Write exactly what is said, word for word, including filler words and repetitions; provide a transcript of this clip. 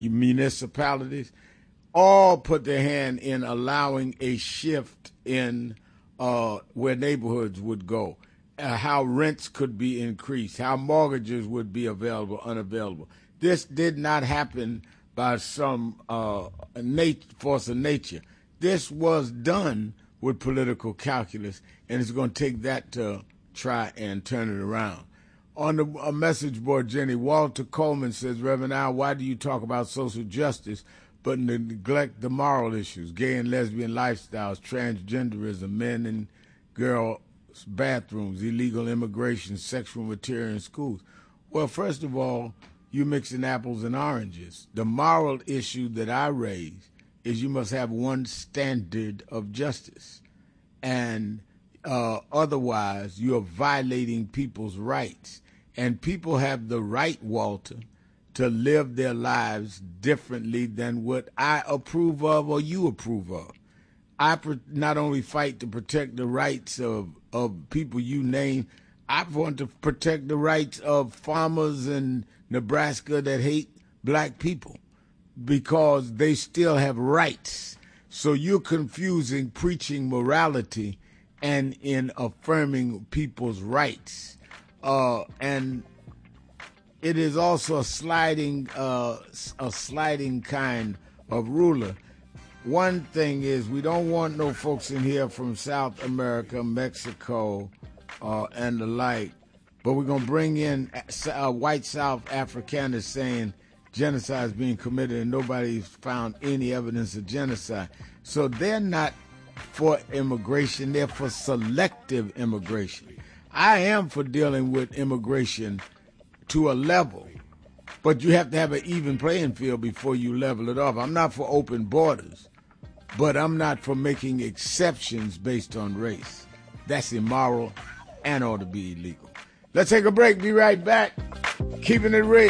municipalities, all put their hand in allowing a shift in uh, where neighborhoods would go, uh, how rents could be increased, how mortgages would be available, unavailable. This did not happen by some uh, nat- force of nature. This was done with political calculus, and it's going to take that to try and turn it around. On the uh, message board, Jenny, Walter Coleman says, Reverend Al, why do you talk about social justice but neglect the moral issues, gay and lesbian lifestyles, transgenderism, men and girls bathrooms, illegal immigration, sexual material in schools? Well, first of all, you're mixing apples and oranges. The moral issue that I raise is you must have one standard of justice. And uh, otherwise, you're violating people's rights. And people have the right, Walter, to live their lives differently than what I approve of or you approve of. I not only fight to protect the rights of, of people you name, I want to protect the rights of farmers in Nebraska that hate black people because they still have rights. So you're confusing preaching morality and in affirming people's rights. Uh, and it is also a sliding, uh, a sliding kind of ruler. One thing is we don't want no folks in here from South America, Mexico, uh, and the like, but we're going to bring in uh, white South Afrikaners saying genocide is being committed and nobody's found any evidence of genocide. So they're not for immigration, they're for selective immigration. I am for dealing with immigration to a level, but you have to have an even playing field before you level it off. I'm not for open borders, but I'm not for making exceptions based on race. That's immoral and ought to be illegal. Let's take a break. Be right back. Keeping it real.